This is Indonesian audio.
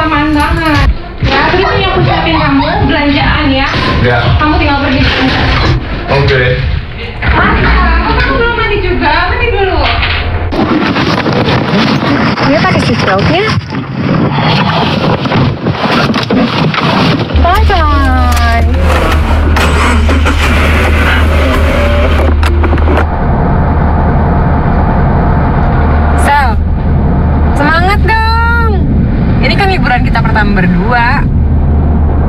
kelamaan banget. Ya, terus ini aku siapin kamu belanjaan ya. Ya. Kamu tinggal pergi. Oke. Mandi, kok kamu belum mandi juga? Mandi dulu. Gue pakai seatbelt-nya.